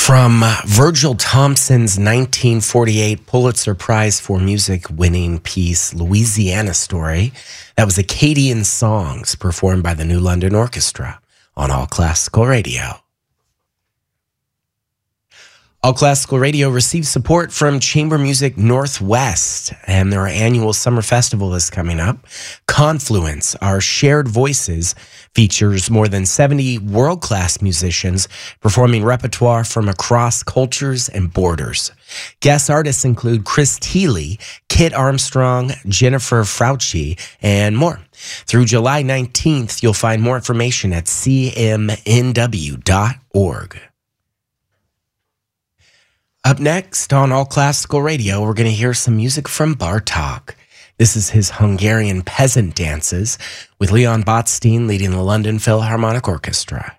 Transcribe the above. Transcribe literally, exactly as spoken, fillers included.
From Virgil Thompson's nineteen forty-eight Pulitzer Prize for Music winning piece, Louisiana Story, that was Acadian Songs performed by the New London Orchestra on All Classical Radio. All Classical Radio receives support from Chamber Music Northwest, and their annual summer festival is coming up. Confluence, our shared voices, features more than seventy world-class musicians performing repertoire from across cultures and borders. Guest artists include Chris Thile, Kit Armstrong, Jennifer Frautschi, and more. Through July nineteenth, you'll find more information at c m n w dot org. Up next on All Classical Radio, we're going to hear some music from Bartók. This is his Hungarian peasant dances with Leon Botstein leading the London Philharmonic Orchestra.